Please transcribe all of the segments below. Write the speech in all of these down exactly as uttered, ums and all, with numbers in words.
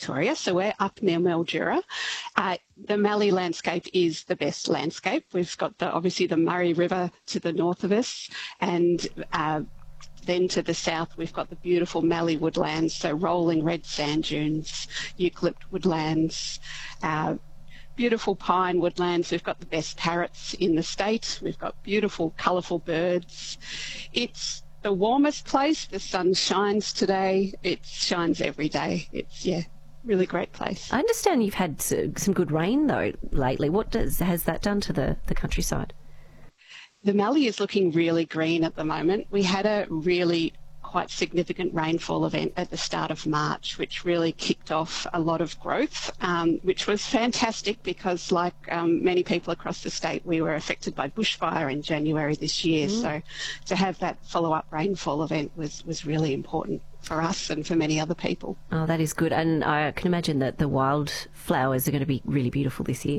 Victoria, so we're up near Mildura. Uh, the Mallee landscape is the best landscape. We've got the, obviously the Murray River to the north of us, and uh, then to the south we've got the beautiful Mallee woodlands, so rolling red sand dunes, eucalypt woodlands, uh, beautiful pine woodlands. We've got the best parrots in the state. We've got beautiful, colourful birds. It's the warmest place. The sun shines today. It shines every day. It's, yeah, really great place. I understand you've had some good rain, though, lately. What does has that done to the, the countryside? The Mallee is looking really green at the moment. We had a really quite significant rainfall event at the start of March, which really kicked off a lot of growth, um, which was fantastic because, like um, many people across the state, we were affected by bushfire in January this year. Mm. So to have that follow-up rainfall event was, was really important for us and for many other people. Oh, that is good. And I can imagine that the wildflowers are going to be really beautiful this year.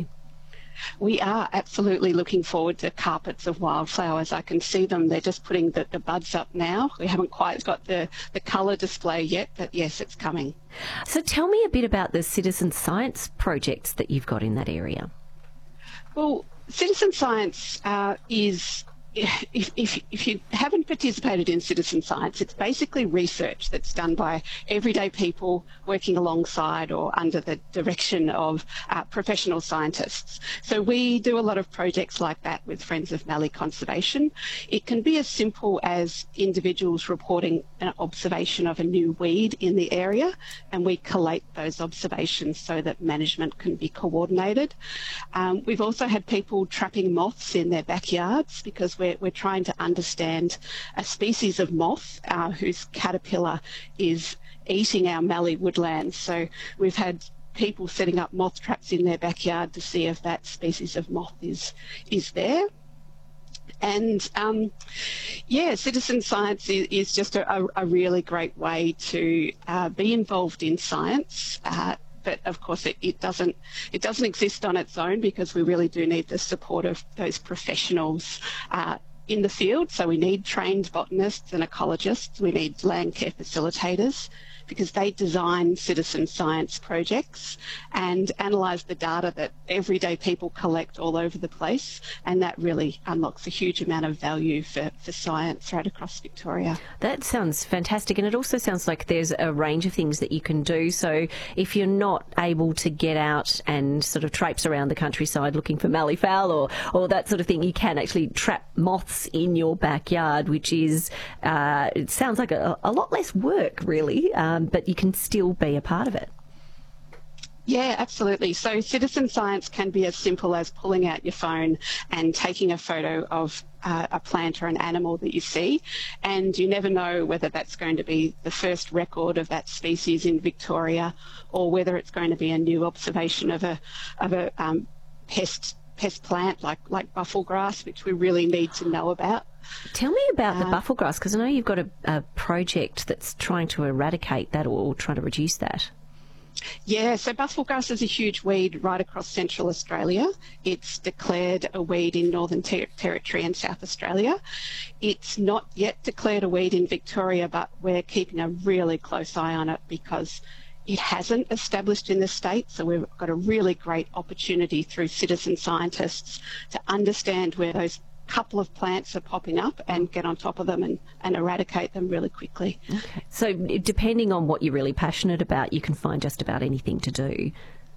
We are absolutely looking forward to carpets of wildflowers. I can see them. They're just putting the, the buds up now. We haven't quite got the, the colour display yet, but yes, it's coming. So tell me a bit about the citizen science projects that you've got in that area. Well, citizen science uh, is... If, if, if you haven't participated in citizen science, it's basically research that's done by everyday people working alongside or under the direction of uh, professional scientists. So we do a lot of projects like that with Friends of Mallee Conservation. It can be as simple as individuals reporting an observation of a new weed in the area, and we collate those observations so that management can be coordinated. Um, we've also had people trapping moths in their backyards because we're We're, we're trying to understand a species of moth uh, whose caterpillar is eating our Mallee woodlands. So we've had people setting up moth traps in their backyard to see if that species of moth is, is there. And um, yeah, citizen science is, is just a, a really great way to uh, be involved in science. Uh, But of course, it, it doesn't it doesn't exist on its own because we really do need the support of those professionals uh, in the field. So we need trained botanists and ecologists. We need land care facilitators because they design citizen science projects and analyse the data that everyday people collect all over the place, and that really unlocks a huge amount of value for, for science right across Victoria. That sounds fantastic, and it also sounds like there's a range of things that you can do. So if you're not able to get out and sort of traipse around the countryside looking for mallee fowl or, or that sort of thing, you can actually trap moths in your backyard, which is, uh, it sounds like a, a lot less work, really. Um, but you can still be a part of it. Yeah, absolutely. So citizen science can be as simple as pulling out your phone and taking a photo of uh, a plant or an animal that you see, and you never know whether that's going to be the first record of that species in Victoria or whether it's going to be a new observation of a of a um, pest pest plant like like bufflegrass, which we really need to know about. Tell me about uh, the bufflegrass, because I know you've got a, a project that's trying to eradicate that or, or trying to reduce that. Yeah, so bufflegrass is a huge weed right across Central Australia. It's declared a weed in Northern Ter- Territory and South Australia. It's not yet declared a weed in Victoria, but we're keeping a really close eye on it because it hasn't established in the state, so we've got a really great opportunity through citizen scientists to understand where those couple of plants are popping up and get on top of them and, and eradicate them really quickly. Okay. So depending on what you're really passionate about, you can find just about anything to do.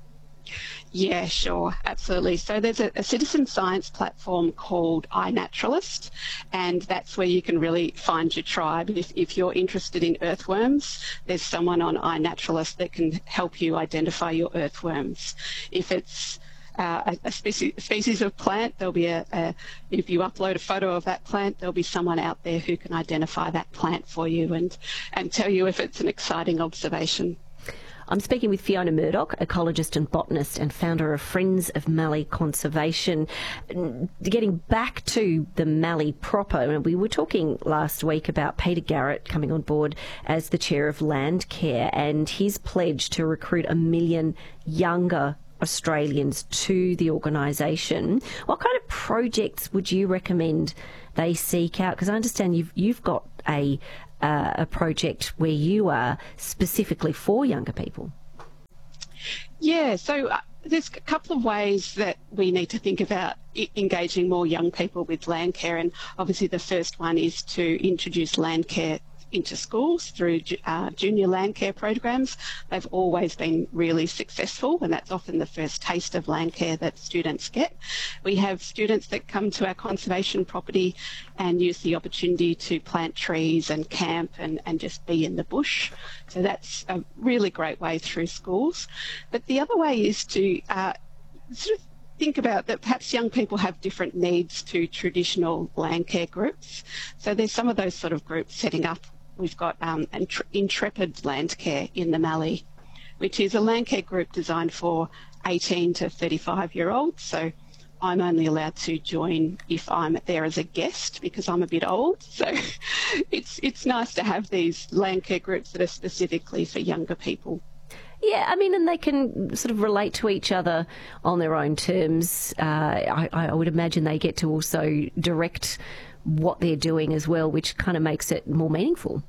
Yeah, sure, absolutely. So there's a, a citizen science platform called iNaturalist, and that's where you can really find your tribe. If, if you're interested in earthworms, there's someone on iNaturalist that can help you identify your earthworms. If it's Uh, a, a species, species of plant, there'll be a, a, if you upload a photo of that plant, there'll be someone out there who can identify that plant for you and, and tell you if it's an exciting observation. I'm speaking with Fiona Murdoch, ecologist and botanist and founder of Friends of Mallee Conservation. Getting back to the Mallee proper, we were talking last week about Peter Garrett coming on board as the chair of Land Care and his pledge to recruit a million younger Australians to the organisation. What kind of projects would you recommend they seek out? Because I understand you've you've got a uh, a project where you are specifically for younger people. Yeah, so uh, there's a couple of ways that we need to think about I- engaging more young people with land care, and obviously the first one is to introduce land care into schools through uh, junior land care programs. They've always been really successful, and that's often the first taste of land care that students get. We have students that come to our conservation property and use the opportunity to plant trees and camp and, and just be in the bush. So that's a really great way through schools. But the other way is to uh, sort of think about that perhaps young people have different needs to traditional land care groups. So there's some of those sort of groups setting up. We've got um, Intrepid Land Care in the Mallee, which is a land care group designed for eighteen to thirty-five year olds. So I'm only allowed to join if I'm there as a guest because I'm a bit old. So it's it's nice to have these land care groups that are specifically for younger people. Yeah, I mean, and they can sort of relate to each other on their own terms. Uh, I, I would imagine they get to also direct what they're doing as well, which kind of makes it more meaningful.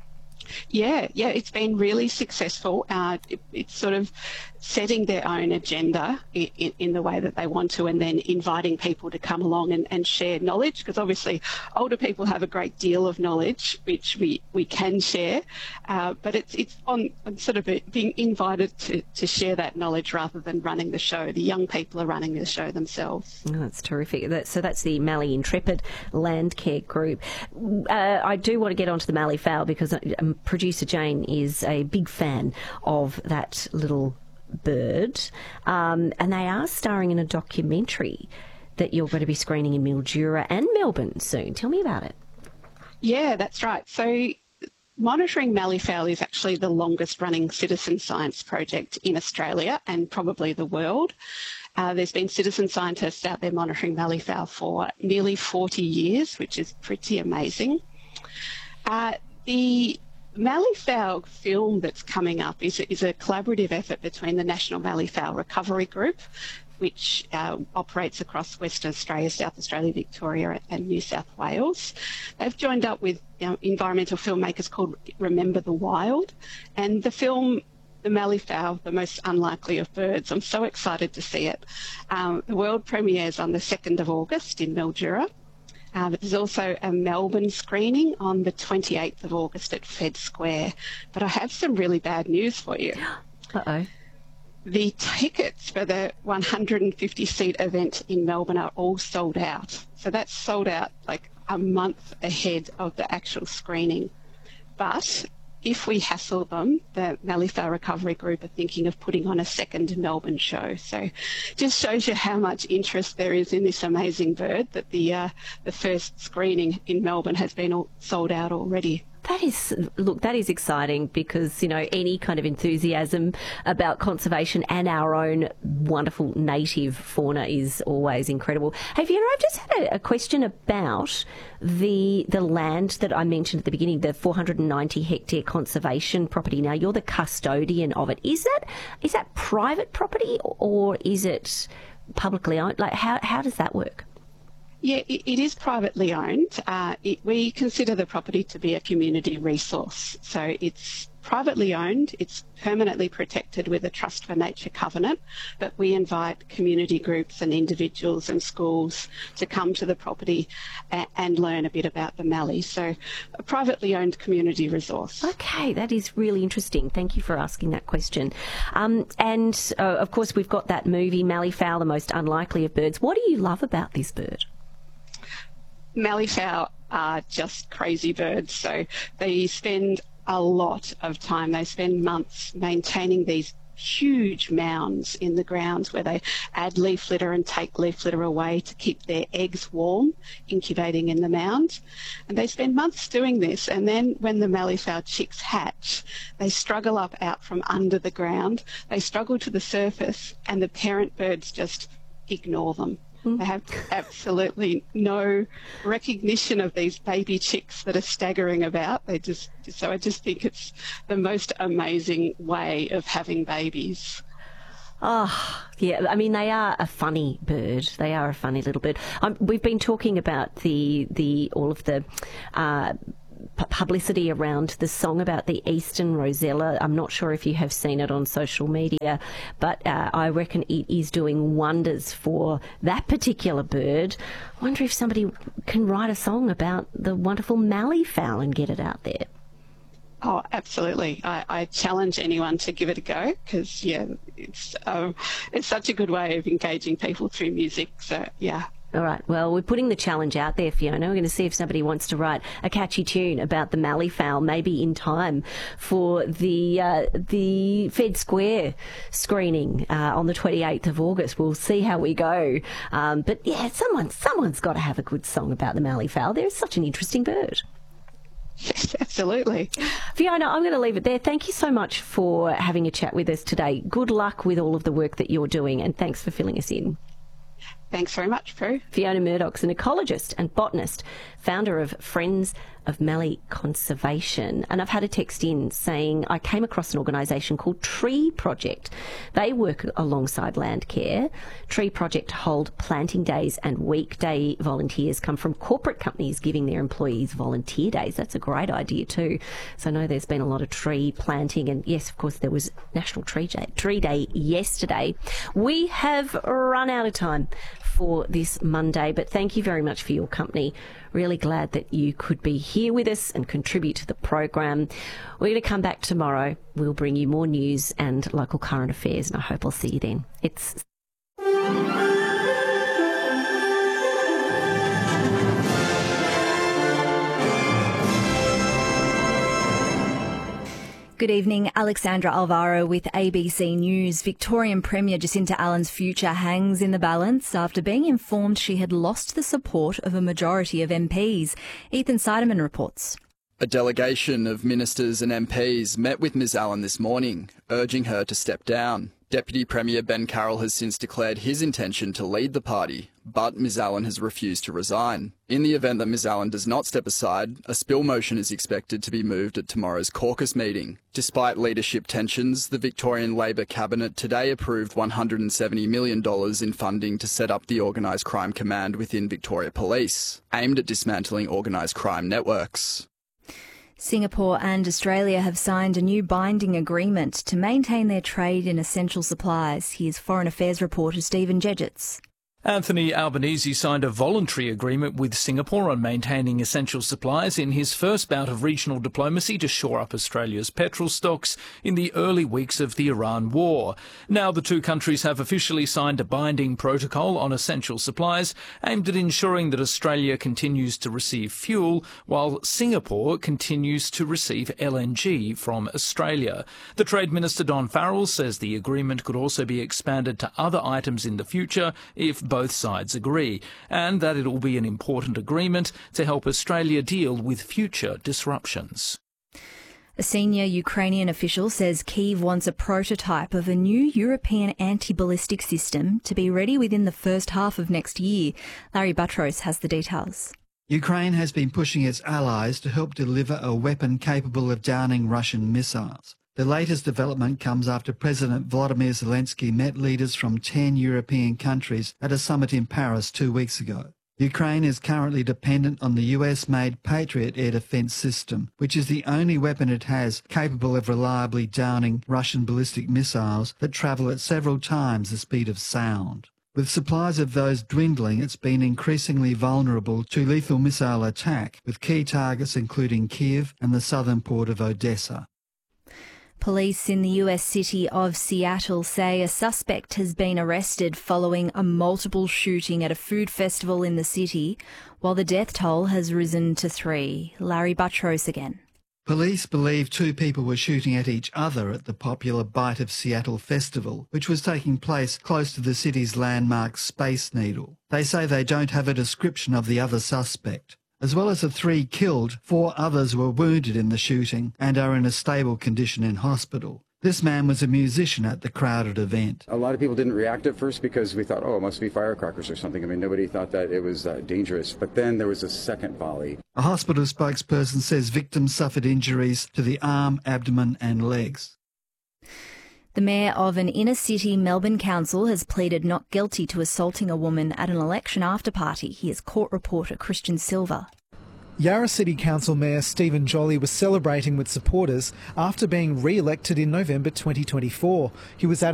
Yeah, yeah, it's been really successful. Uh, it, it's sort of setting their own agenda in, in, in the way that they want to, and then inviting people to come along and, and share knowledge, because obviously older people have a great deal of knowledge which we, we can share, uh, but it's it's on, on sort of being invited to, to share that knowledge rather than running the show. The young people are running the show themselves. Oh, that's terrific. That, so that's the Mallee Intrepid Land Care Group. Uh, I do want to get onto the Mallee fowl because um, producer Jane is a big fan of that little bird, um, and they are starring in a documentary that you're going to be screening in Mildura and Melbourne soon. Tell me about it. Yeah, that's right. So monitoring mallee fowl is actually the longest running citizen science project in Australia and probably the world. Uh, there's been citizen scientists out there monitoring mallee fowl for nearly forty years, which is pretty amazing. Uh, the Mallee fowl film that's coming up is, is a collaborative effort between the National Mallee Fowl Recovery Group, which uh, operates across Western Australia, South Australia, Victoria and New South Wales. They've joined up with you know, environmental filmmakers called Remember the Wild, and the film The Mallee Fowl, the Most Unlikely of Birds. I'm so excited to see it. Um, the world premieres on the second of August in Mildura. Uh, there's also a Melbourne screening on the twenty-eighth of August at Fed Square. But I have some really bad news for you. Uh-oh. The tickets for the one hundred fifty seat event in Melbourne are all sold out. So that's sold out like a month ahead of the actual screening. But if we hassle them, the Mallee Fowl Recovery Group are thinking of putting on a second Melbourne show. So just shows you how much interest there is in this amazing bird that the uh, the first screening in Melbourne has been all sold out already. That is, look, that is exciting because, you know, any kind of enthusiasm about conservation and our own wonderful native fauna is always incredible. Hey, Fiona, I've just had a, a question about the the land that I mentioned at the beginning, the four hundred ninety hectare conservation property. Now, you're the custodian of it. Is that is that private property or is it publicly owned? Like, how how does that work? Yeah, it, it is privately owned. Uh, it, we consider the property to be a community resource. So it's privately owned, it's permanently protected with a Trust for Nature covenant, but we invite community groups and individuals and schools to come to the property a, and learn a bit about the mallee. So a privately owned community resource. Okay, that is really interesting. Thank you for asking that question. Um, and uh, of course, we've got that movie, Mallee Fowl, the Most Unlikely of Birds. What do you love about this bird? Mallee fowl are just crazy birds. So they spend a lot of time. They spend months maintaining these huge mounds in the grounds where they add leaf litter and take leaf litter away to keep their eggs warm, incubating in the mound. And they spend months doing this. And then when the mallee fowl chicks hatch, they struggle up out from under the ground. They struggle to the surface and the parent birds just ignore them. They have absolutely no recognition of these baby chicks that are staggering about. They just, so I just think it's the most amazing way of having babies. Oh, yeah. I mean, they are a funny bird. They are a funny little bird. Um, we've been talking about the the all of the uh, p- publicity around the song about the Eastern Rosella. I'm not sure if you have seen it on social media, but uh, I reckon it is doing wonders for that particular bird. I wonder if somebody can write a song about the wonderful mallee fowl and get it out there. Oh, absolutely. I, I challenge anyone to give it a go because, yeah, it's um, it's such a good way of engaging people through music. So, yeah. All right. Well, we're putting the challenge out there, Fiona. We're going to see if somebody wants to write a catchy tune about the mallee fowl, maybe in time for the uh, the Fed Square screening uh, on the twenty-eighth of August. We'll see how we go. Um, but, yeah, someone, someone's got to have a good song about the mallee fowl. They're such an interesting bird. Yes, absolutely. Fiona, I'm going to leave it there. Thank you so much for having a chat with us today. Good luck with all of the work that you're doing, and thanks for filling us in. Thanks very much, Prue. Fiona Murdoch's an ecologist and botanist, founder of Friends of Mallee Conservation. And I've had a text in saying I came across an organisation called Tree Project. They work alongside Landcare. Tree Project hold planting days, and weekday volunteers come from corporate companies giving their employees volunteer days. That's a great idea too. So I know there's been a lot of tree planting, and yes, of course, there was National Tree Day, Tree Day yesterday. We have run out of time for this Monday, but thank you very much for your company. Really glad that you could be here with us and contribute to the program. We're going to come back tomorrow. We'll bring you more news and local current affairs, and I hope I'll see you then. It's Good evening, Alexandra Alvaro with A B C News. Victorian Premier Jacinta Allen's future hangs in the balance after being informed she had lost the support of a majority of M Ps. Ethan Seidemann reports. A delegation of ministers and M Ps met with Ms Allen this morning, urging her to step down. Deputy Premier Ben Carroll has since declared his intention to lead the party, but Ms Allen has refused to resign. In the event that Ms Allen does not step aside, a spill motion is expected to be moved at tomorrow's caucus meeting. Despite leadership tensions, the Victorian Labor Cabinet today approved one hundred seventy million dollars in funding to set up the Organised Crime Command within Victoria Police, aimed at dismantling organised crime networks. Singapore and Australia have signed a new binding agreement to maintain their trade in essential supplies. Here's Foreign Affairs reporter Stephen Jedgetts. Anthony Albanese signed a voluntary agreement with Singapore on maintaining essential supplies in his first bout of regional diplomacy to shore up Australia's petrol stocks in the early weeks of the Iran war. Now the two countries have officially signed a binding protocol on essential supplies aimed at ensuring that Australia continues to receive fuel while Singapore continues to receive L N G from Australia. The Trade Minister Don Farrell says the agreement could also be expanded to other items in the future if both sides agree, and that it will be an important agreement to help Australia deal with future disruptions. A senior Ukrainian official says Kyiv wants a prototype of a new European anti-ballistic system to be ready within the first half of next year. Larry Buttrose has the details. Ukraine has been pushing its allies to help deliver a weapon capable of downing Russian missiles. The latest development comes after President Volodymyr Zelensky met leaders from ten European countries at a summit in Paris two weeks ago. Ukraine is currently dependent on the U S-made Patriot air defence system, which is the only weapon it has capable of reliably downing Russian ballistic missiles that travel at several times the speed of sound. With supplies of those dwindling, it's been increasingly vulnerable to lethal missile attack, with key targets including Kyiv and the southern port of Odessa. Police in the U S city of Seattle say a suspect has been arrested following a multiple shooting at a food festival in the city, while the death toll has risen to three. Larry Buttrose again. Police believe two people were shooting at each other at the popular Bite of Seattle festival, which was taking place close to the city's landmark Space Needle. They say they don't have a description of the other suspect. As well as the three killed, four others were wounded in the shooting and are in a stable condition in hospital. This man was a musician at the crowded event. A lot of people didn't react at first because we thought, oh, it must be firecrackers or something. I mean, nobody thought that it was uh, dangerous. But then there was a second volley. A hospital spokesperson says victims suffered injuries to the arm, abdomen and legs. The mayor of an inner-city Melbourne council has pleaded not guilty to assaulting a woman at an election after-party. Here's court reporter Christian Silver. Yarra City Council Mayor Stephen Jolly was celebrating with supporters after being re-elected in November twenty twenty-four. He was at